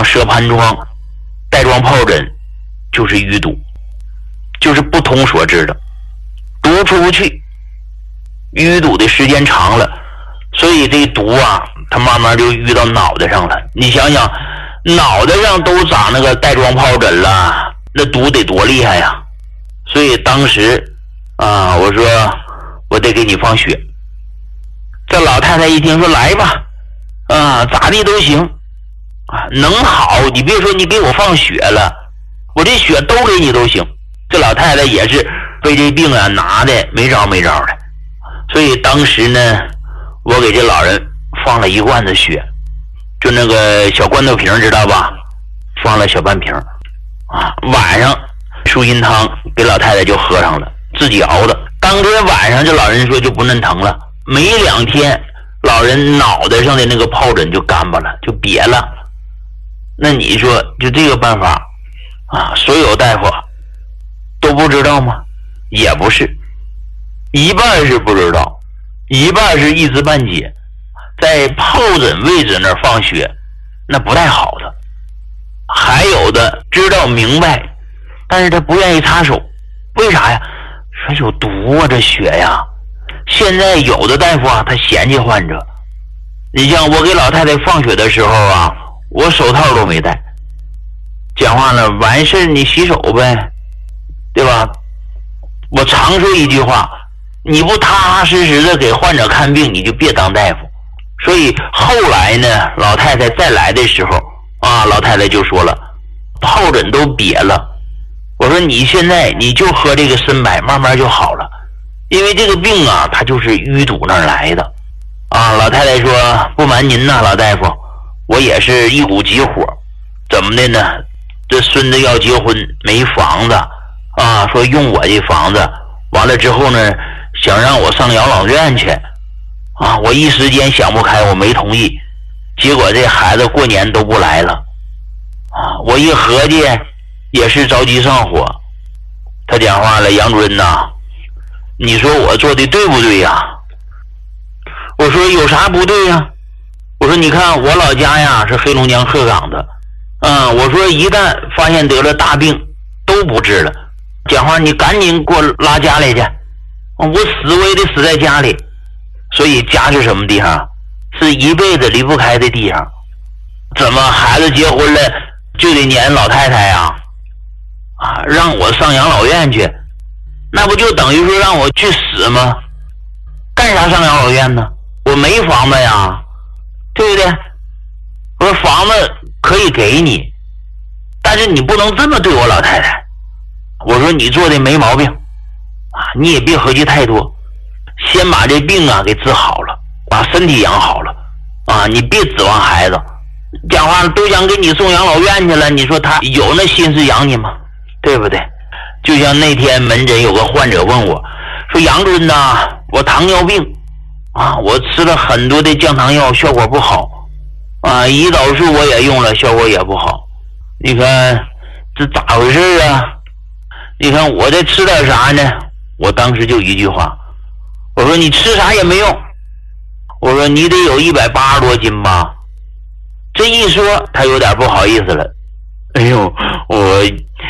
像蛇盘疮、带状疱疹，就是淤堵，就是不通所致的，毒出不去，淤堵的时间长了，所以这毒啊，它慢慢就淤到脑袋上了。你想想，脑袋上都长那个带状疱疹了，那毒得多厉害呀！所以当时啊，我说我得给你放血。这老太太一听说来吧，啊，咋地都行啊，能好你别说你给我放血了，我这血都给你都行。这老太太也是被这病啊拿的没招没招的，所以当时呢，我给这老人放了1罐子血，就那个小罐头瓶知道吧，放了小半瓶啊。晚上舒心汤给老太太就喝上了，自己熬的。当天晚上这老人说就不嫩疼了，没2天老人脑袋上的那个疱疹就干巴了，就瘪了。那你说就这个办法啊，所有大夫都不知道吗？也不是，一半是不知道，一半是一知半解。在疱疹位置那儿放血那不太好的，还有的知道明白，但是他不愿意插手。为啥呀？说有毒啊，这血呀。现在有的大夫啊，他嫌弃患者。你像我给老太太放血的时候啊，我手套都没戴。讲话了，完事你洗手呗，对吧？我常说一句话，你不踏踏实实的给患者看病，你就别当大夫。所以后来呢，老太太再来的时候啊，老太太就说了，疱疹都瘪了。我说你现在你就喝这个参柏，慢慢就好了。因为这个病啊，它就是淤堵那儿来的啊。老太太说，不瞒您呐，老大夫，我也是一股急火。怎么的呢？这孙子要结婚没房子啊，说用我这房子，完了之后呢，想让我上养老院去啊。我一时间想不开，我没同意。结果这孩子过年都不来了啊。我一合计也是着急上火。他讲话了，杨主任呐，你说我做的对不对呀？我说有啥不对呀？我说你看我老家呀是黑龙江鹤岗的，我说一旦发现得了大病都不治了。讲话你赶紧给我拉家里去，我死我也得死在家里。所以家是什么地方？是一辈子离不开的地方。怎么孩子结婚了就得撵老太太呀？啊，让我上养老院去，那不就等于说让我去死吗？干啥上养老院呢？我没房子呀，对不对？我说房子可以给你，但是你不能这么对我老太太。我说你做的没毛病啊，你也别合计太多，先把这病啊给治好了，把身体养好了啊，你别指望孩子。讲话都想给你送养老院去了，你说他有那心思养你吗？对不对？就像那天门诊有个患者问我说，杨主任呐，我糖尿病啊，我吃了很多的降糖药，效果不好啊，胰岛素我也用了，效果也不好。你看这咋回事啊？你看我再吃点啥呢？我当时就一句话，我说你吃啥也没用，我说你得有180多斤吧。这一说他有点不好意思了，哎呦，我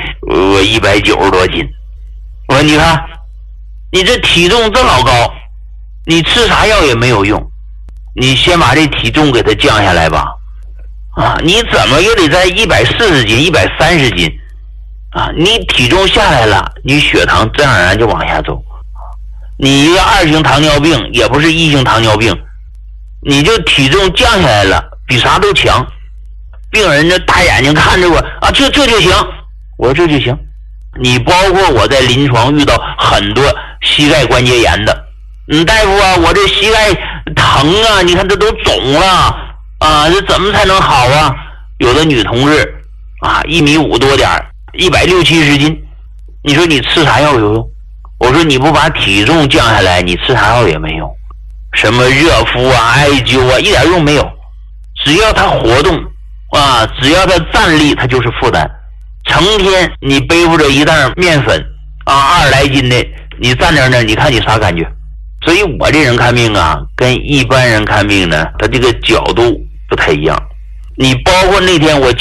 190多斤。我说你看你这体重这老高，你吃啥药也没有用，你先把这体重给它降下来吧。啊，你怎么也得在140斤130斤啊，你体重下来了，你血糖自然而然就往下走。你一个2型糖尿病也不是1型糖尿病，你就体重降下来了，比啥都强。病人这大眼睛看着我啊，这就行。我说这就行。你包括我在临床遇到很多膝盖关节炎的，大夫啊，我这膝盖疼啊，你看这都肿了啊，这怎么才能好啊？有的女同志啊，1.5米多点，160、170斤，你说你吃啥药有用？我说你不把体重降下来，你吃啥药也没用。什么热敷啊、艾灸啊，一点用没有。只要他活动啊，只要他站立，他就是负担。成天你背负着一袋面粉啊，20来斤的，你站在那儿，你看你啥感觉？所以我这人看病啊，跟一般人看病呢，他这个角度不太一样。你包括那天我